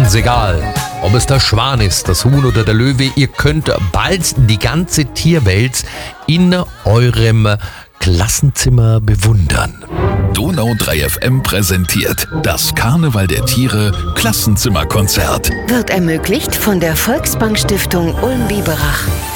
Ganz egal, ob es der Schwan ist, das Huhn oder der Löwe, ihr könnt bald die ganze Tierwelt in eurem Klassenzimmer bewundern. Donau 3 FM präsentiert das Karneval der Tiere Klassenzimmerkonzert. Wird ermöglicht von der Volksbank Stiftung Ulm-Biberach.